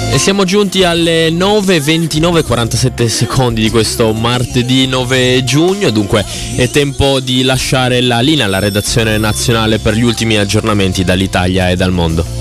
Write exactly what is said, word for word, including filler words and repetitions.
E siamo giunti alle nove e ventinove e quarantasette secondi di questo martedì nove giugno, dunque è tempo di lasciare la linea alla redazione nazionale per gli ultimi aggiornamenti dall'Italia e dal mondo.